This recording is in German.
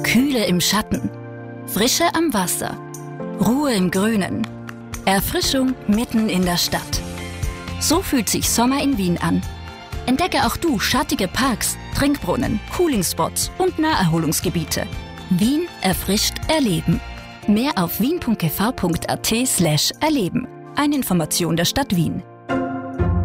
Kühle im Schatten, Frische am Wasser, Ruhe im Grünen, Erfrischung mitten in der Stadt. So fühlt sich Sommer in Wien an. Entdecke auch du schattige Parks, Trinkbrunnen, Coolingspots und Naherholungsgebiete. Wien erfrischt erleben. Mehr auf wien.gv.at/erleben. Eine Information der Stadt Wien.